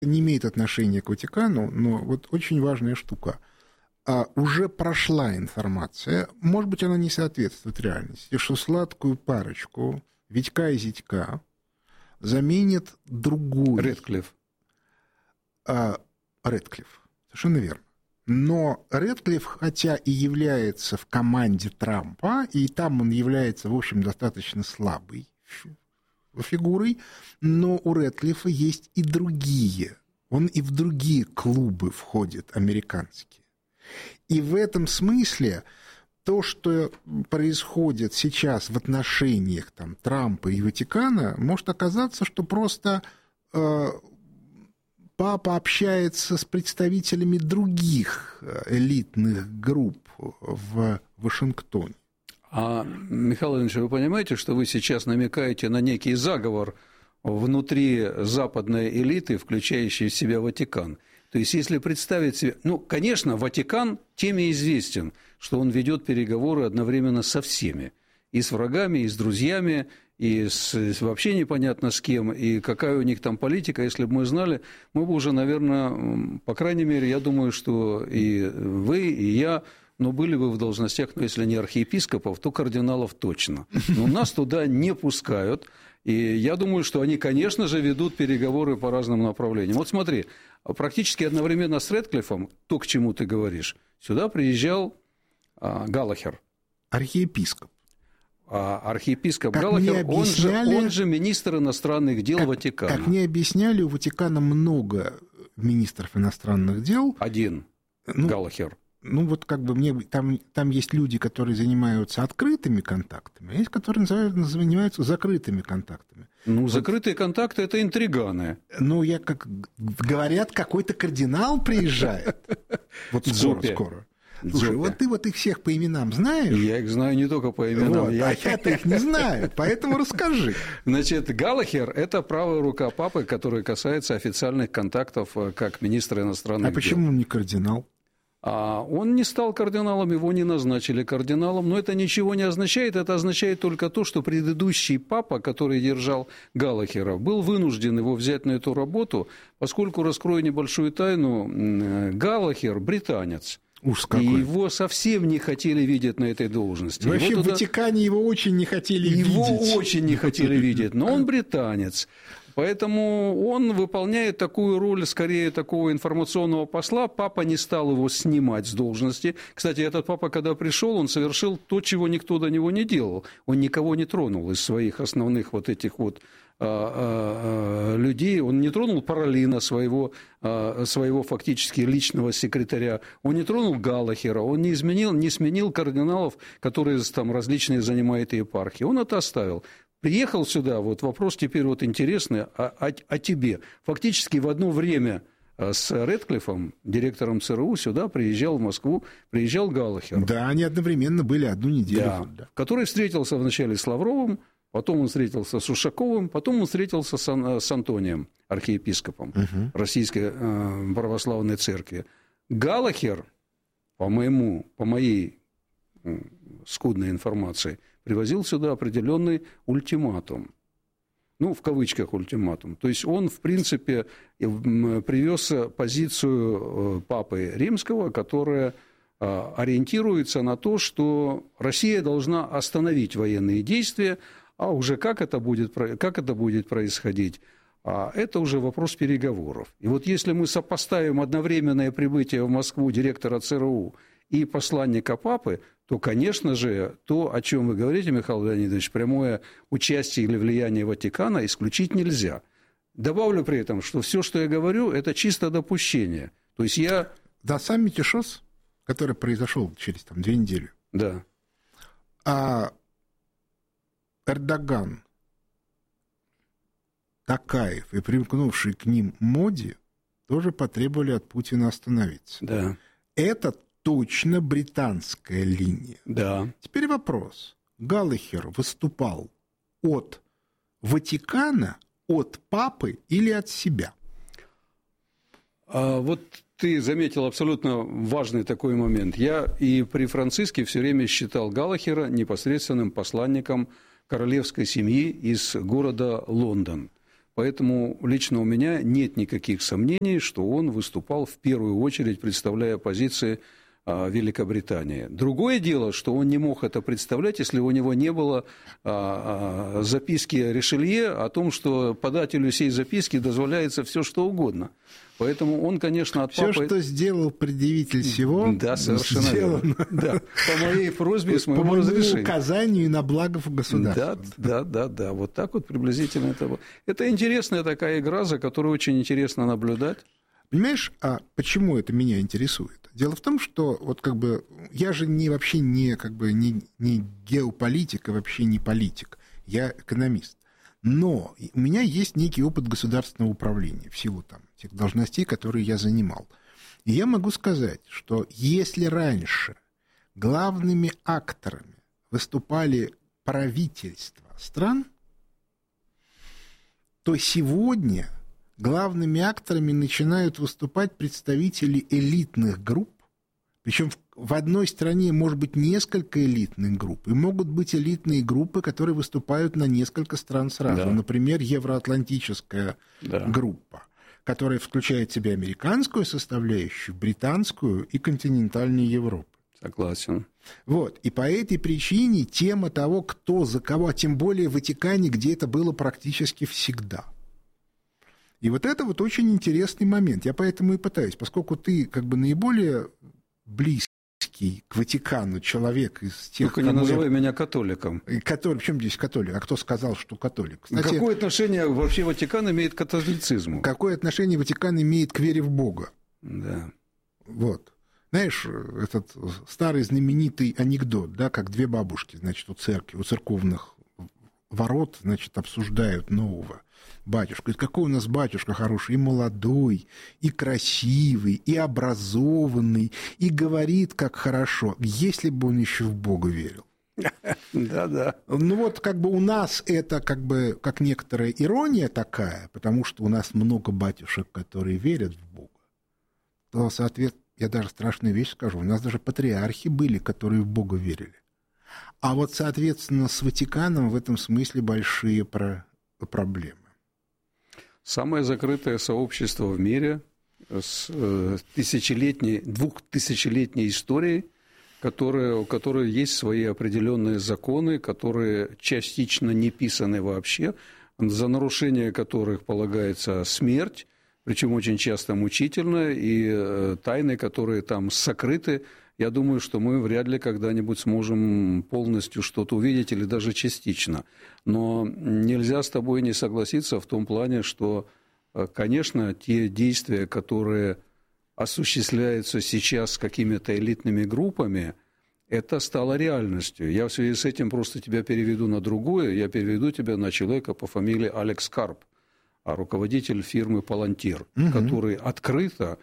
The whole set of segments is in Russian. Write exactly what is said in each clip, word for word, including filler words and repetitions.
не имеет отношения к Ватикану, но вот очень важная штука. А уже прошла информация, может быть, она не соответствует реальности, что сладкую парочку Витька и Зятька заменит другой. Рэдклифф. А, Рэдклифф, совершенно верно. Но Рэдклифф, хотя и является в команде Трампа, и там он является, в общем, достаточно слабой фигурой, но у Рэдклиффа есть и другие. Он и в другие клубы входит, американские. И в этом смысле то, что происходит сейчас в отношениях там, Трампа и Ватикана, может оказаться, что просто э, папа общается с представителями других элитных групп в Вашингтоне. А, Михаил Ильич, вы понимаете, что вы сейчас намекаете на некий заговор внутри западной элиты, включающей в себя Ватикан? То есть, если представить себе... Ну, конечно, Ватикан тем и известен, что он ведет переговоры одновременно со всеми. И с врагами, и с друзьями, и с, вообще непонятно с кем, и какая у них там политика. Если бы мы знали, мы бы уже, наверное, по крайней мере, я думаю, что и вы, и я... но были бы в должностях, ну, если не архиепископов, то кардиналов точно. Но нас туда не пускают, и я думаю, что они, конечно же, ведут переговоры по разным направлениям. Вот смотри, практически одновременно с Рэдклиффом, то, к чему ты говоришь, сюда приезжал а, Галлахер. Архиепископ. А архиепископ как Галлахер, он же, он же министр иностранных дел как, Ватикана. Как мне объясняли, у Ватикана много министров иностранных дел. Один, ну, Галлахер. Ну, вот как бы мне... Там, там есть люди, которые занимаются открытыми контактами, а есть, которые занимаются закрытыми контактами. Ну, вот. Закрытые контакты – это интриганы. Ну, я как... Говорят, какой-то кардинал приезжает. Вот скоро, скоро. Слушай, вот ты вот их всех по именам знаешь? Я их знаю не только по именам. Вот, я... А я-то их не знаю, поэтому расскажи. Значит, Галлахер – это правая рука папы, которая касается официальных контактов как министра иностранных дел. А почему он не кардинал? А он не стал кардиналом, его не назначили кардиналом, но это ничего не означает, это означает только то, что предыдущий папа, который держал Галлахера, был вынужден его взять на эту работу, поскольку, раскрою небольшую тайну, Галлахер – британец. Уж какой. И его совсем не хотели видеть на этой должности. Вообще его в туда... Ватикане его очень не хотели его видеть. Его очень не хотели видеть, но он британец. Поэтому он выполняет такую роль, скорее, такого информационного посла. Папа не стал его снимать с должности. Кстати, этот папа, когда пришел, он совершил то, чего никто до него не делал. Он никого не тронул из своих основных вот этих вот а, а, людей. Он не тронул Паролина, своего, а, своего фактически личного секретаря. Он не тронул Галлахера. Он не изменил, не сменил кардиналов, которые там различные занимают епархии. Он это оставил. Приехал сюда, вот вопрос теперь вот интересный, о, о, о тебе. Фактически в одно время с Рэдклиффом, директором ЦРУ, сюда приезжал в Москву, приезжал Галлахер. Да, они одновременно были одну неделю. Да, да. Который встретился вначале с Лавровым, потом он встретился с Ушаковым, потом он встретился с, с Антонием, архиепископом угу. Российской э, православной церкви. Галлахер, по моему, по моей э, скудной информации, привозил сюда определенный ультиматум. Ну, в кавычках ультиматум. То есть он, в принципе, привез позицию папы Римского, которая ориентируется на то, что Россия должна остановить военные действия, а уже как это будет, как это будет происходить, это уже вопрос переговоров. И вот если мы сопоставим одновременное прибытие в Москву директора ЦРУ и посланника папы, то, конечно же, то, о чем вы говорите, Михаил Леонидович, прямое участие или влияние Ватикана исключить нельзя. Добавлю при этом, что все, что я говорю, это чисто допущение. То есть я... Да, саммите ШОС, который произошел через там, две недели, да. а Эрдоган, Токаев и примкнувший к ним Моди тоже потребовали от Путина остановиться. Да. Это точно британская линия. Да. Теперь вопрос. Галлахер выступал от Ватикана, от папы или от себя? А вот ты заметил абсолютно важный такой момент. Я и при Франциске все время считал Галлахера непосредственным посланником королевской семьи из города Лондон. Поэтому лично у меня нет никаких сомнений, что он выступал в первую очередь, представляя позиции Великобритании. Другое дело, что он не мог это представлять, если у него не было а, а, записки Ришелье о том, что подателю сей записки дозволяется все, что угодно. Поэтому он, конечно, от папы... Все, что сделал предъявитель всего, да, совершенно сделано. Да, по моей просьбе, с моего по моему разрешения. указанию и на благо государства. Да, да, да, да. Вот так вот приблизительно это было. Это интересная такая игра, за которой очень интересно наблюдать. Понимаешь, а почему это меня интересует? Дело в том, что вот как бы я же не, вообще не, как бы, не, не геополитик, и вообще не политик. Я экономист. Но у меня есть некий опыт государственного управления в силу там, тех должностей, которые я занимал. И я могу сказать, что если раньше главными акторами выступали правительства стран, то сегодня главными акторами начинают выступать представители элитных групп, причем в одной стране может быть несколько элитных групп, и могут быть элитные группы, которые выступают на несколько стран сразу. Да. Например, евроатлантическая да. группа, которая включает в себя американскую составляющую, британскую и континентальную Европу. Согласен. Вот. И по этой причине тема того, кто за кого, а тем более в Ватикане, где это было практически всегда. И вот это вот очень интересный момент. Я поэтому и пытаюсь, поскольку ты как бы наиболее близкий к Ватикану человек из тех... Только не называй я... меня католиком. Католик. Причем здесь католик? А кто сказал, что католик? Кстати, какое отношение вообще Ватикан имеет к католицизму? Какое отношение Ватикан имеет к вере в Бога? Да. Вот. Знаешь, этот старый знаменитый анекдот, да, как две бабушки, значит, у церкви, у церковных ворот, значит, обсуждают нового батюшку. И какой у нас батюшка хороший, и молодой, и красивый, и образованный, и говорит, как хорошо, если бы он еще в Бога верил. Да-да. Ну вот как бы у нас это как бы как некоторая ирония такая, потому что у нас много батюшек, которые верят в Бога. То, соответственно, я даже страшную вещь скажу, у нас даже патриархи были, которые в Бога верили. А вот, соответственно, с Ватиканом в этом смысле большие про- проблемы. Самое закрытое сообщество в мире с тысячелетней, двухтысячелетней историей, которое, у которой есть свои определенные законы, которые частично не писаны вообще, за нарушение которых полагается смерть, причем очень часто мучительно, и тайны, которые там сокрыты, я думаю, что мы вряд ли когда-нибудь сможем полностью что-то увидеть или даже частично. Но нельзя с тобой не согласиться в том плане, что, конечно, те действия, которые осуществляются сейчас какими-то элитными группами, это стало реальностью. Я в связи с этим просто тебя переведу на другое. Я переведу тебя на человека по фамилии Алекс Карп, руководитель фирмы «Палантир», угу. который открыто,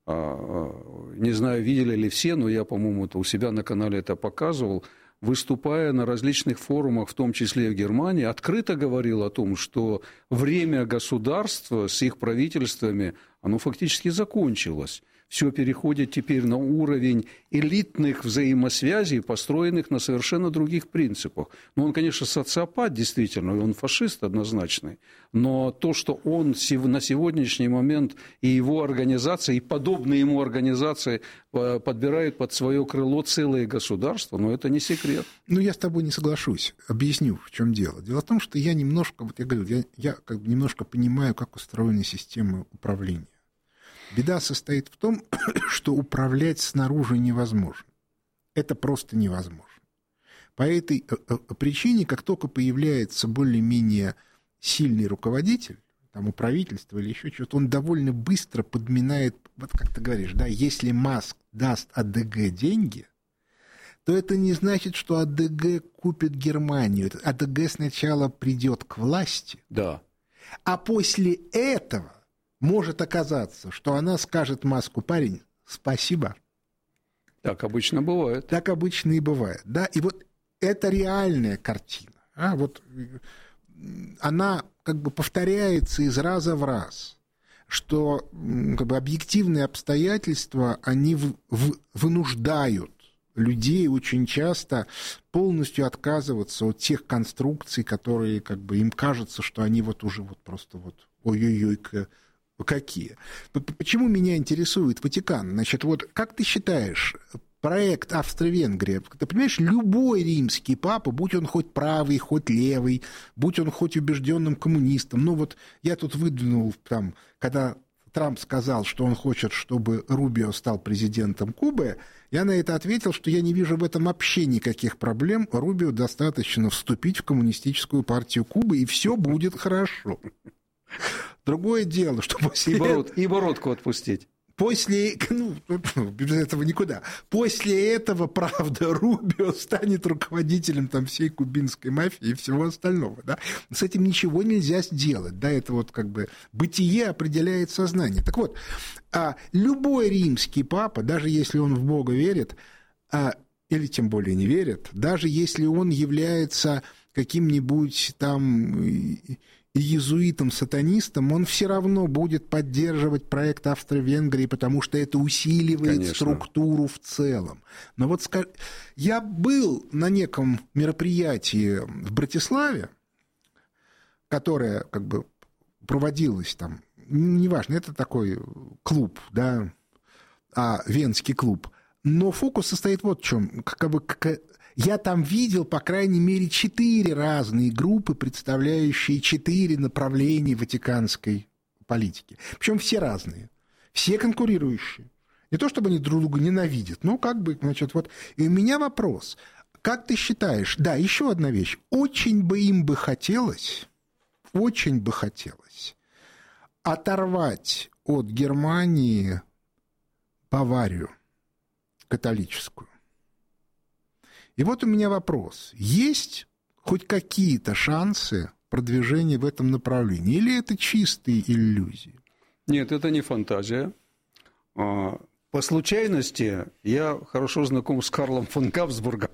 не знаю, видели ли все, но я, по-моему, у себя на канале это показывал, выступая на различных форумах, в том числе в Германии, открыто говорил о том, что время государства с их правительствами, оно фактически закончилось. Все переходит теперь на уровень элитных взаимосвязей, построенных на совершенно других принципах. Ну, он, конечно, социопат, действительно, он фашист однозначный, но то, что он на сегодняшний момент и его организация, и подобные ему организации подбирают под свое крыло целые государства, но это не секрет. Ну, я с тобой не соглашусь. Объясню, в чем дело. Дело в том, что я немножко, вот я говорю, я, я как бы немножко понимаю, как устроена система управления. Беда состоит в том, что управлять снаружи невозможно. Это просто невозможно. По этой причине, как только появляется более-менее сильный руководитель, там, у правительства или еще что-то, он довольно быстро подминает, вот как ты говоришь, да, если Маск даст АДГ деньги, то это не значит, что АДГ купит Германию. АДГ сначала придет к власти, да. А после этого может оказаться, что она скажет Маску: парень, спасибо. Так обычно бывает. Так обычно и бывает, да. И вот это реальная картина. А? Вот она как бы повторяется из раза в раз, что как бы объективные обстоятельства, они в, в, вынуждают людей очень часто полностью отказываться от тех конструкций, которые как бы им кажется, что они вот уже вот просто вот ой-ой-ой, какие. Почему меня интересует Ватикан? Значит, вот как ты считаешь, проект Австро-Венгрия, ты понимаешь, любой римский папа, будь он хоть правый, хоть левый, будь он хоть убежденным коммунистом, ну вот я тут выдвинул, там, когда Трамп сказал, что он хочет, чтобы Рубио стал президентом Кубы, я на это ответил, что я не вижу в этом вообще никаких проблем. Рубио достаточно вступить в коммунистическую партию Кубы, и все будет хорошо. Другое дело, что после... И, бород, и бородку отпустить. После, ну, без этого никуда. После этого, правда, Рубио станет руководителем там всей кубинской мафии и всего остального, да. С этим ничего нельзя сделать, да, это вот как бы бытие определяет сознание. Так вот, любой римский папа, даже если он в Бога верит, или тем более не верит, даже если он является каким-нибудь там иезуитом-сатанистом, он все равно будет поддерживать проект Австро-Венгрии, потому что это усиливает Конечно. Структуру в целом. Но вот я был на неком мероприятии в Братиславе, которое как бы проводилось там, неважно, это такой клуб, да, а, венский клуб. Но фокус состоит вот в чем. Как бы, как, я там видел, по крайней мере, четыре разные группы, представляющие четыре направления ватиканской политики. Причем все разные, все конкурирующие. Не то, чтобы они друг друга ненавидят, но как бы, значит, вот. И у меня вопрос. Как ты считаешь, да, еще одна вещь. Очень бы им бы хотелось, очень бы хотелось оторвать от Германии Баварию католическую. И вот у меня вопрос. Есть хоть какие-то шансы продвижения в этом направлении? Или это чистые иллюзии? Нет, это не фантазия. По случайности я хорошо знаком с Карлом фон Габсбургом,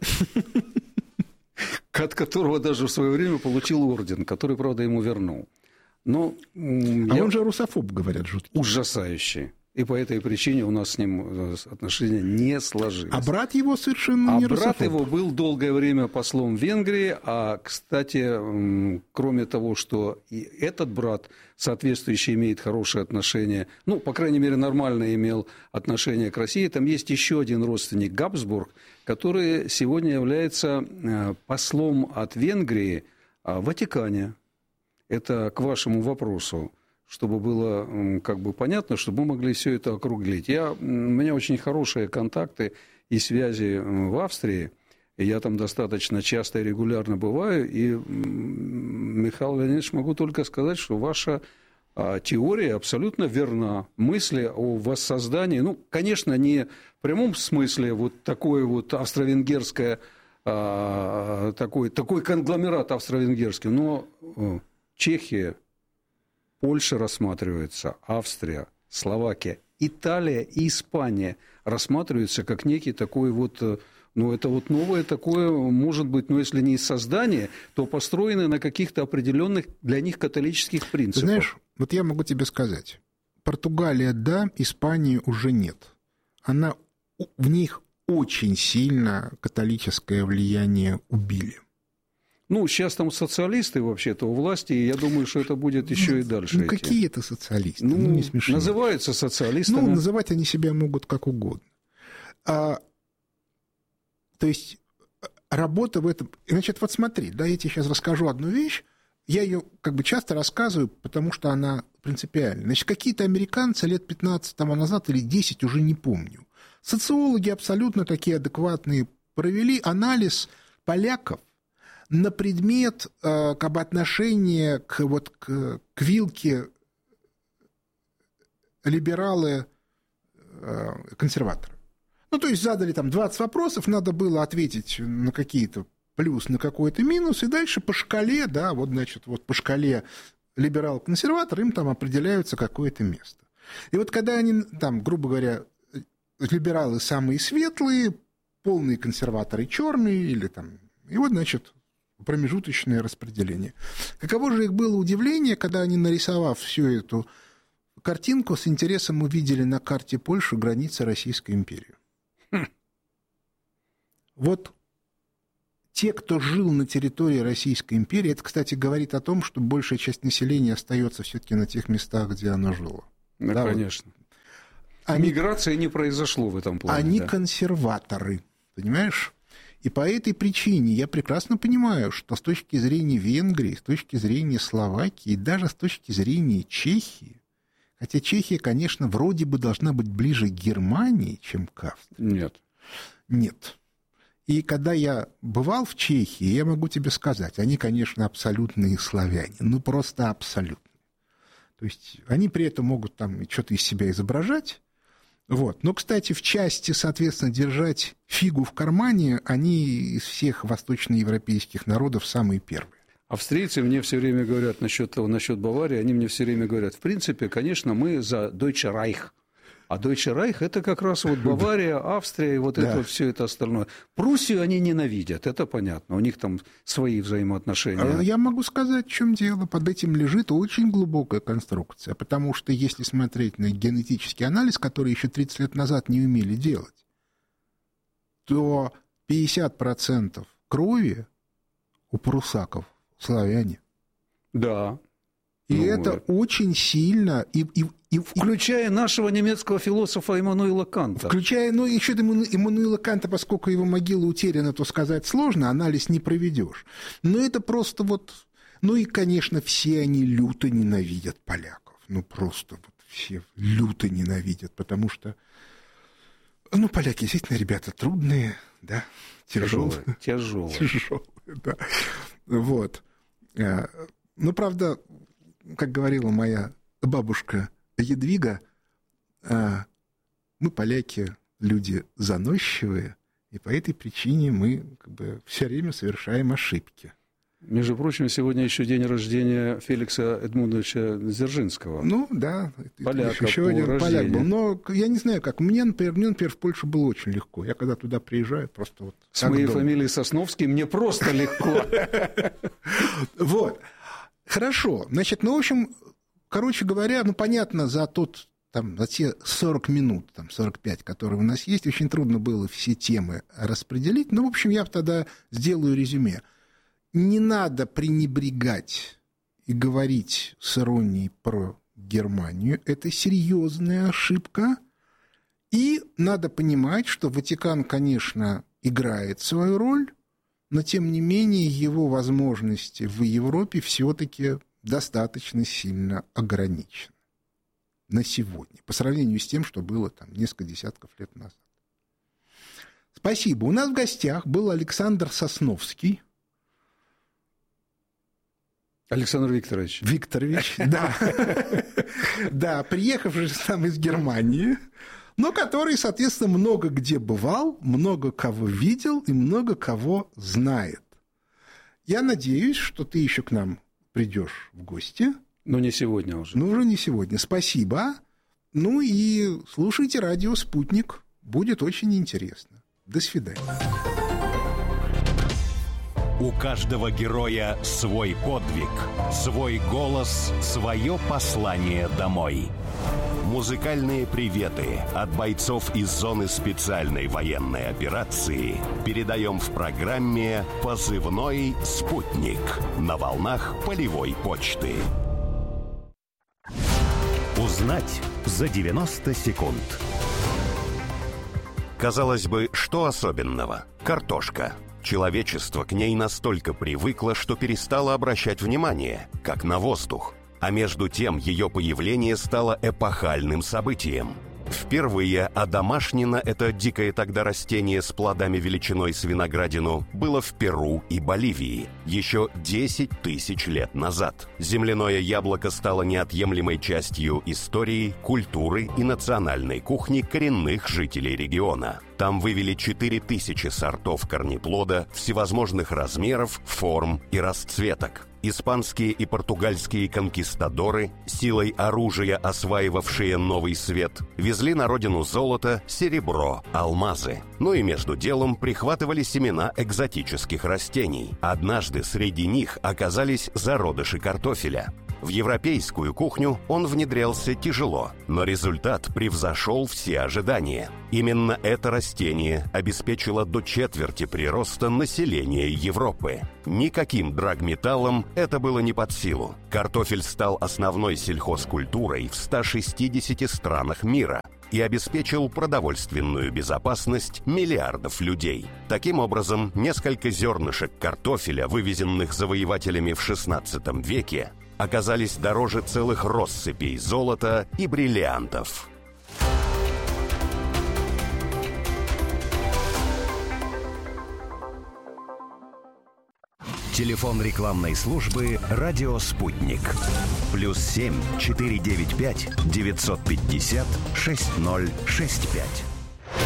от которого даже в свое время получил орден, который, правда, ему вернул. Но а я... он же русофоб, говорят, жуткий. Ужасающий. И по этой причине у нас с ним отношения не сложились. А брат его совершенно а не русофоб. А брат его был долгое время послом в Венгрии. А, кстати, кроме того, что и этот брат соответствующий имеет хорошие отношения, ну, по крайней мере, нормально имел отношение к России, там есть еще один родственник Габсбург, который сегодня является послом от Венгрии в Ватикане. Это к вашему вопросу, чтобы было как бы понятно, чтобы мы могли все это округлить. Я, у меня очень хорошие контакты и связи в Австрии, и я там достаточно часто и регулярно бываю, и, Михаил Леонидович, могу только сказать, что ваша теория абсолютно верна. Мысли о воссоздании, ну, конечно, не в прямом смысле вот такое вот австро-венгерское, такой, такой конгломерат австро-венгерский, но Чехия, Польша рассматривается, Австрия, Словакия, Италия и Испания рассматриваются как некий такой вот, ну, это вот новое такое, может быть, ну, если не создание, то построенное на каких-то определенных для них католических принципах. Ты знаешь, вот я могу тебе сказать, Португалия, да, Испании уже нет. Она, в них очень сильно католическое влияние убили. Ну, сейчас там социалисты вообще-то у власти, и я думаю, что это будет еще и дальше. Ну, идти. Какие это социалисты? Ну, ну не смешно. Называются социалистами. Ну, называть они себя могут как угодно. А, то есть, работа в этом... Значит, вот смотри, да, я тебе сейчас расскажу одну вещь. Я ее как бы часто рассказываю, потому что она принципиальна. Значит, какие-то американцы лет пятнадцать тому назад или десять, уже не помню, социологи абсолютно такие адекватные провели анализ поляков на предмет э, как бы отношения к, вот, к, к вилке либералы-консерваторы. Э, ну, то есть задали там двадцать вопросов, надо было ответить на какие-то плюс, на какой-то минус, и дальше по шкале, да, вот, значит, вот по шкале либерал-консерватор им там определяется какое-то место. И вот когда они, там, грубо говоря, либералы самые светлые, полные консерваторы черные, или там, и вот, значит, промежуточное распределение. Каково же их было удивление, когда они, нарисовав всю эту картинку, с интересом увидели на карте Польши границы Российской империи. Хм. Вот те, кто жил на территории Российской империи, это, кстати, говорит о том, что большая часть населения остается все-таки на тех местах, где оно жило. Ну, да, конечно. Вот. Они, Миграции не произошло в этом плане. Они да. консерваторы, понимаешь? И по этой причине я прекрасно понимаю, что с точки зрения Венгрии, с точки зрения Словакии, и даже с точки зрения Чехии, хотя Чехия, конечно, вроде бы должна быть ближе к Германии, чем к Австрии. Нет. Нет. И когда я бывал в Чехии, я могу тебе сказать, они, конечно, абсолютные славяне, ну просто абсолютно. То есть они при этом могут там что-то из себя изображать. Вот. Но, кстати, в части, соответственно, держать фигу в кармане, они из всех восточноевропейских народов самые первые. Австрийцы мне все время говорят насчет того, насчет Баварии, они мне все время говорят, в принципе, конечно, мы за Deutsche Reich. А Deutsche Reich – это как раз вот Бавария, Австрия и вот да. это вот все это остальное. Пруссию они ненавидят, это понятно. У них там свои взаимоотношения. Я могу сказать, в чем дело. Под этим лежит очень глубокая конструкция. Потому что если смотреть на генетический анализ, который еще тридцать лет назад не умели делать, то пятьдесят процентов крови у пруссаков славяне. Да. И ну, это это... очень сильно... И, и, и, включая нашего немецкого философа Иммануила Канта. Включая, ну, еще Иммануила Канта, поскольку его могила утеряна, то сказать сложно, анализ не проведешь. Но это просто вот... Ну и, конечно, все они люто ненавидят поляков. Ну, просто вот все люто ненавидят, потому что... Ну, поляки действительно ребята трудные, да, тяжелые. Тяжелые. Тяжелые, да. Вот. Ну, правда... Как говорила моя бабушка Едвига, мы, поляки, люди заносчивые, и по этой причине мы как бы все время совершаем ошибки. Между прочим, сегодня еще день рождения Феликса Эдмундовича Дзержинского. Ну, да. Поляка еще по один рождению. поляк был. Но я не знаю, как. Мне, например, мне, например, в Польшу было очень легко. Я когда туда приезжаю, просто вот... С моей дома. Фамилией Сосновский мне просто легко. Вот. Хорошо. Значит, ну, в общем, короче говоря, ну, понятно, за тот, там, за те сорок минут, там, сорок пять, которые у нас есть, очень трудно было все темы распределить. Ну, в общем, я тогда сделаю резюме. Не надо пренебрегать и говорить с иронией про Германию. Это серьезная ошибка. И надо понимать, что Ватикан, конечно, играет свою роль, но, тем не менее, его возможности в Европе все-таки достаточно сильно ограничены на сегодня, по сравнению с тем, что было там несколько десятков лет назад. Спасибо. У нас в гостях был Александр Сосновский. Александр Викторович. Викторович, да. Да, приехавший сам из Германии, но который, соответственно, много где бывал, много кого видел и много кого знает. Я надеюсь, что ты еще к нам придешь в гости. Но не сегодня уже. Ну, уже не сегодня. Спасибо. Ну и слушайте радио «Спутник». Будет очень интересно. До свидания. У каждого героя свой подвиг, свой голос, свое послание домой. Музыкальные приветы от бойцов из зоны специальной военной операции передаем в программе «Позывной спутник» на волнах полевой почты. Узнать за девяносто секунд. Казалось бы, что особенного? Картошка. Человечество к ней настолько привыкло, что перестало обращать внимание, как на воздух. А между тем ее появление стало эпохальным событием. Впервые одомашнено это дикое тогда растение с плодами величиной с виноградину было в Перу и Боливии еще десять тысяч лет назад. Земляное яблоко стало неотъемлемой частью истории, культуры и национальной кухни коренных жителей региона. Там вывели четыре тысячи сортов корнеплода всевозможных размеров, форм и расцветок. Испанские и португальские конкистадоры, силой оружия осваивавшие новый свет, везли на родину золото, серебро, алмазы. Ну и между делом прихватывали семена экзотических растений. Однажды среди них оказались зародыши картофеля. В европейскую кухню он внедрялся тяжело, но результат превзошел все ожидания. Именно это растение обеспечило до четверти прироста населения Европы. Никаким драгметаллам это было не под силу. Картофель стал основной сельхозкультурой в ста шестидесяти странах мира и обеспечил продовольственную безопасность миллиардов людей. Таким образом, несколько зернышек картофеля, вывезенных завоевателями в шестнадцатом веке, оказались дороже целых россыпей золота и бриллиантов. Телефон рекламной службы «Радио Спутник». Плюс семь четыре девять пять девятьсот пятьдесят шесть ноль шесть пять.